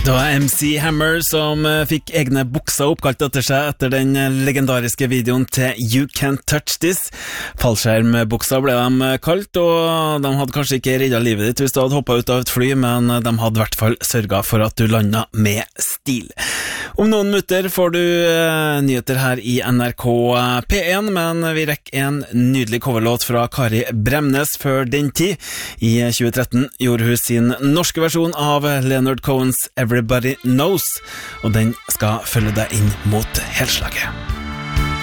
Det var MC Hammer som fikk egne bukser oppkalt etter seg etter den legendariske videoen til You Can't Touch This. Fallskjermbukser ble de kalt, og de hadde kanskje ikke reddet livet ditt hvis du hadde hoppet ut av et fly, men de hadde i hvert fall sørget for at du landet med stil. Om noen minutter får du nyheter her i NRK P1, men vi rekker en nydelig coverlåt fra Kari Bremnes før den tid. I 2013 gjorde hun sin norske versjon av Leonard Cohens Everybody Knows, og den skal følge deg inn mot helslaget.